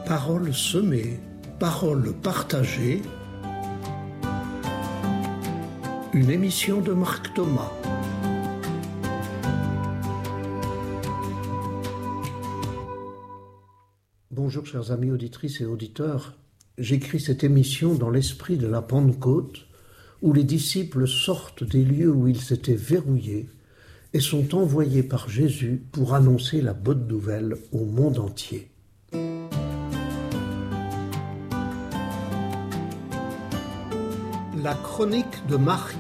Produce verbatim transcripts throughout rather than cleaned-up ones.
Parole semée, parole partagée. Une émission de Marc Thomas. Bonjour chers amis auditrices et auditeurs. J'écris cette émission dans l'esprit de la Pentecôte, où les disciples sortent des lieux où ils s'étaient verrouillés et sont envoyés par Jésus pour annoncer la bonne nouvelle au monde entier. La chronique de Marc.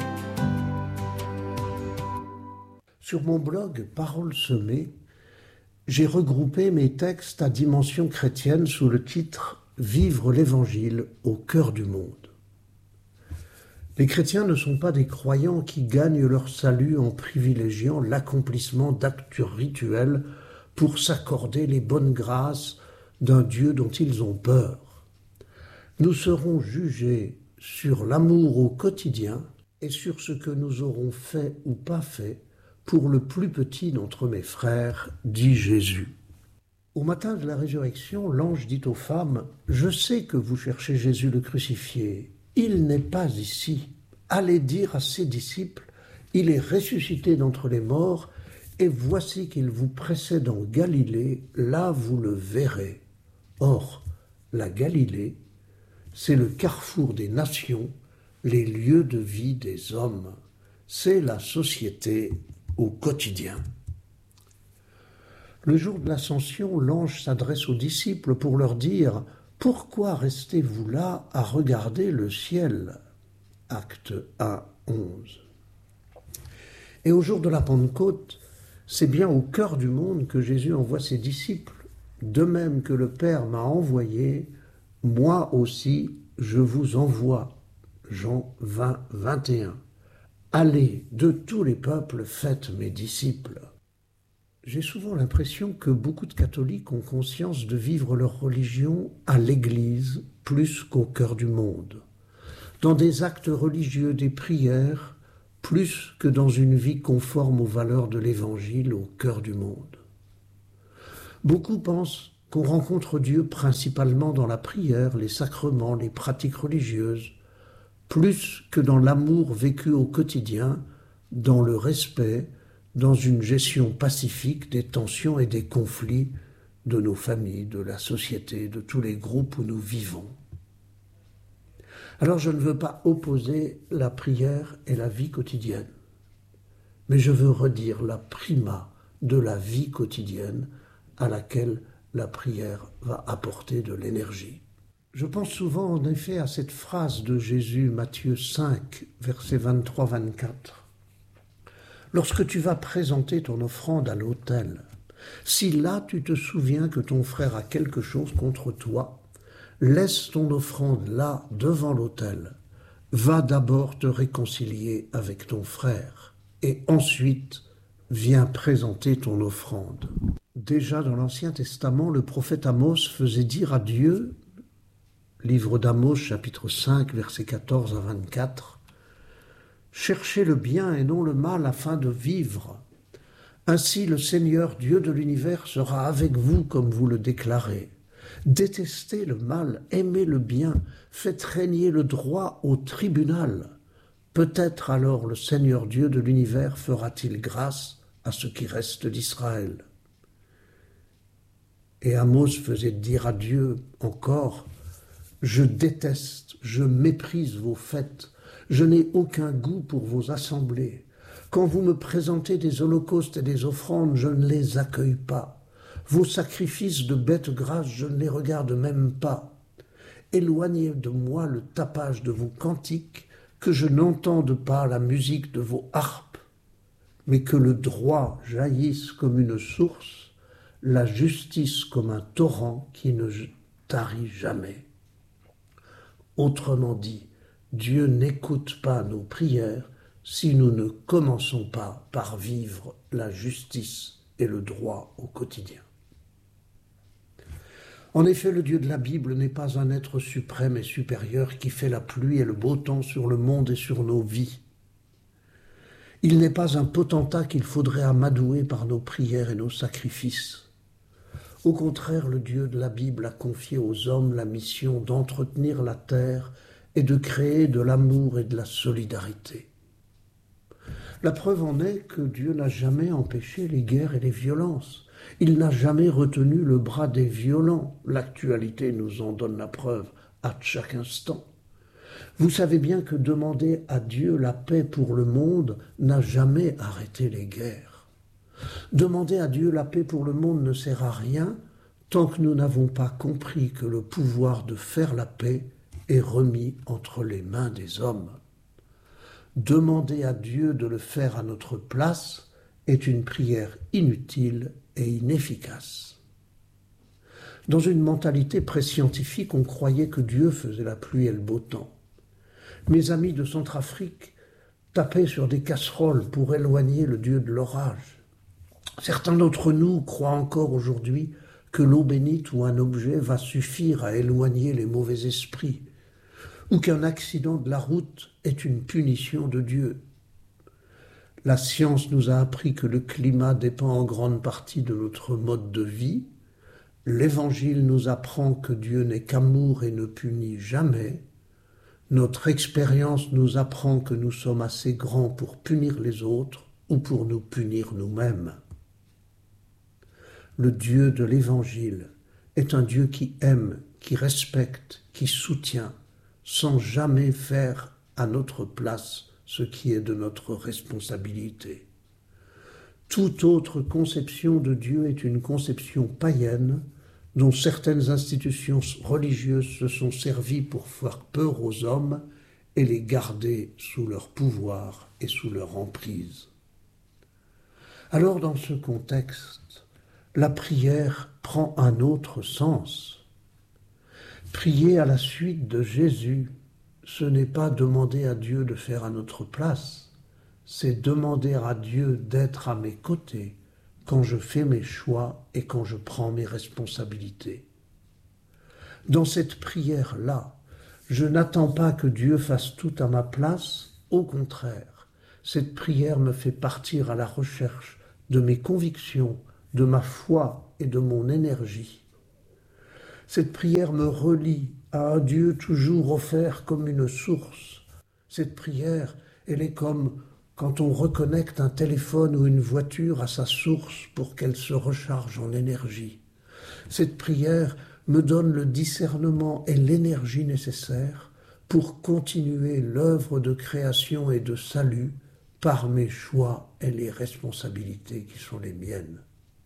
Sur mon blog Parole semée, j'ai regroupé mes textes à dimension chrétienne sous le titre « Vivre l'Évangile au cœur du monde ». Les chrétiens ne sont pas des croyants qui gagnent leur salut en privilégiant l'accomplissement d'actes rituels pour s'accorder les bonnes grâces d'un Dieu dont ils ont peur. Nous serons jugés sur l'amour au quotidien et sur ce que nous aurons fait ou pas fait pour le plus petit d'entre mes frères, dit Jésus. Au matin de la résurrection, l'ange dit aux femmes « Je sais que vous cherchez Jésus le crucifié. Il n'est pas ici. Allez dire à ses disciples, il est ressuscité d'entre les morts, et voici qu'il vous précède en Galilée, là vous le verrez. » Or, la Galilée, c'est le carrefour des nations, les lieux de vie des hommes. C'est la société au quotidien. Le jour de l'Ascension, l'ange s'adresse aux disciples pour leur dire « Pourquoi restez-vous là à regarder le ciel ?» Acte un, onze. Et au jour de la Pentecôte, c'est bien au cœur du monde que Jésus envoie ses disciples. De même que le Père m'a envoyé, moi aussi je vous envoie. Jean vingt, vingt et un. Allez, de tous les peuples, faites mes disciples. J'ai souvent l'impression que beaucoup de catholiques ont conscience de vivre leur religion à l'Église plus qu'au cœur du monde, dans des actes religieux, des prières, plus que dans une vie conforme aux valeurs de l'Évangile au cœur du monde. Beaucoup pensent qu'on rencontre Dieu principalement dans la prière, les sacrements, les pratiques religieuses, plus que dans l'amour vécu au quotidien, dans le respect, dans une gestion pacifique des tensions et des conflits de nos familles, de la société, de tous les groupes où nous vivons. Alors je ne veux pas opposer la prière et la vie quotidienne, mais je veux redire la prima de la vie quotidienne à laquelle la prière va apporter de l'énergie. Je pense souvent en effet à cette phrase de Jésus, Matthieu cinq, versets vingt-trois à vingt-quatre. Lorsque tu vas présenter ton offrande à l'autel, si là tu te souviens que ton frère a quelque chose contre toi, laisse ton offrande là devant l'autel. Va d'abord te réconcilier avec ton frère et ensuite viens présenter ton offrande. Déjà dans l'Ancien Testament, le prophète Amos faisait dire à Dieu, livre d'Amos, chapitre cinq, versets quatorze à vingt-quatre, « Cherchez le bien et non le mal afin de vivre. Ainsi le Seigneur, Dieu de l'univers, sera avec vous comme vous le déclarez. Détestez le mal, aimez le bien, faites régner le droit au tribunal. Peut-être alors le Seigneur Dieu de l'univers fera-t-il grâce à ce qui reste d'Israël. » Et Amos faisait dire à Dieu encore, « Je déteste, je méprise vos fêtes, je n'ai aucun goût pour vos assemblées. Quand vous me présentez des holocaustes et des offrandes, je ne les accueille pas. Vos sacrifices de bêtes grasses, je ne les regarde même pas. Éloignez de moi le tapage de vos cantiques, que je n'entende pas la musique de vos harpes, mais que le droit jaillisse comme une source, la justice comme un torrent qui ne tarit jamais. » Autrement dit, Dieu n'écoute pas nos prières si nous ne commençons pas par vivre la justice et le droit au quotidien. En effet, le Dieu de la Bible n'est pas un être suprême et supérieur qui fait la pluie et le beau temps sur le monde et sur nos vies. Il n'est pas un potentat qu'il faudrait amadouer par nos prières et nos sacrifices. Au contraire, le Dieu de la Bible a confié aux hommes la mission d'entretenir la terre et de créer de l'amour et de la solidarité. La preuve en est que Dieu n'a jamais empêché les guerres et les violences. Il n'a jamais retenu le bras des violents. L'actualité nous en donne la preuve à chaque instant. Vous savez bien que demander à Dieu la paix pour le monde n'a jamais arrêté les guerres. Demander à Dieu la paix pour le monde ne sert à rien tant que nous n'avons pas compris que le pouvoir de faire la paix est remis entre les mains des hommes. Demander à Dieu de le faire à notre place est une prière inutile et inefficace. Dans une mentalité pré-scientifique, on croyait que Dieu faisait la pluie et le beau temps. Mes amis de Centrafrique tapaient sur des casseroles pour éloigner le Dieu de l'orage. Certains d'entre nous croient encore aujourd'hui que l'eau bénite ou un objet va suffire à éloigner les mauvais esprits, ou qu'un accident de la route est une punition de Dieu. La science nous a appris que le climat dépend en grande partie de notre mode de vie. L'Évangile nous apprend que Dieu n'est qu'amour et ne punit jamais. Notre expérience nous apprend que nous sommes assez grands pour punir les autres ou pour nous punir nous-mêmes. Le Dieu de l'Évangile est un Dieu qui aime, qui respecte, qui soutient, sans jamais faire à notre place ce qui est de notre responsabilité. Toute autre conception de Dieu est une conception païenne dont certaines institutions religieuses se sont servies pour faire peur aux hommes et les garder sous leur pouvoir et sous leur emprise. Alors, dans ce contexte, la prière prend un autre sens. Prier à la suite de Jésus, ce n'est pas demander à Dieu de faire à notre place, c'est demander à Dieu d'être à mes côtés quand je fais mes choix et quand je prends mes responsabilités. Dans cette prière-là, je n'attends pas que Dieu fasse tout à ma place, au contraire, cette prière me fait partir à la recherche de mes convictions, de ma foi et de mon énergie. Cette prière me relie à un Dieu toujours offert comme une source. Cette prière, elle est comme quand on reconnecte un téléphone ou une voiture à sa source pour qu'elle se recharge en énergie. Cette prière me donne le discernement et l'énergie nécessaires pour continuer l'œuvre de création et de salut par mes choix et les responsabilités qui sont les miennes.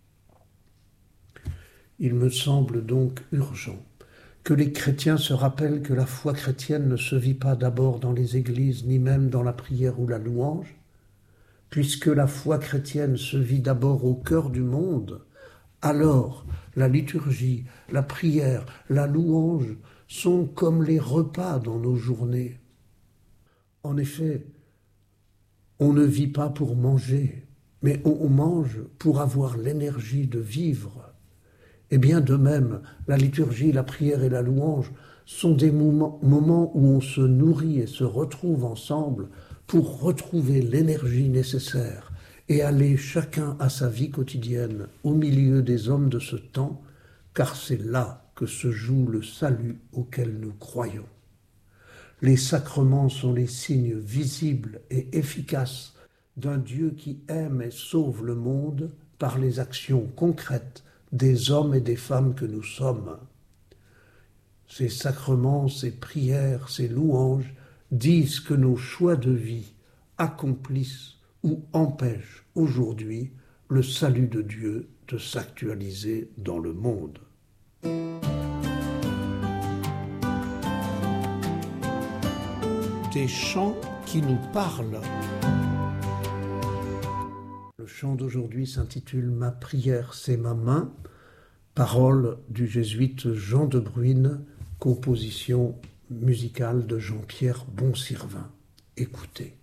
Il me semble donc urgent que les chrétiens se rappellent que la foi chrétienne ne se vit pas d'abord dans les églises, ni même dans la prière ou la louange, puisque la foi chrétienne se vit d'abord au cœur du monde, alors la liturgie, la prière, la louange sont comme les repas dans nos journées. En effet, on ne vit pas pour manger, mais on mange pour avoir l'énergie de vivre. Et bien de même, la liturgie, la prière et la louange sont des moments, moments où on se nourrit et se retrouve ensemble pour retrouver l'énergie nécessaire et aller chacun à sa vie quotidienne au milieu des hommes de ce temps, car c'est là que se joue le salut auquel nous croyons. Les sacrements sont les signes visibles et efficaces d'un Dieu qui aime et sauve le monde par les actions concrètes des hommes et des femmes que nous sommes. Ces sacrements, ces prières, ces louanges disent que nos choix de vie accomplissent ou empêchent aujourd'hui le salut de Dieu de s'actualiser dans le monde. Des chants qui nous parlent. Le chant d'aujourd'hui s'intitule « Ma prière, c'est ma main », parole du jésuite Jean de Bruyne, composition musicale de Jean-Pierre Bonsirvin. Écoutez.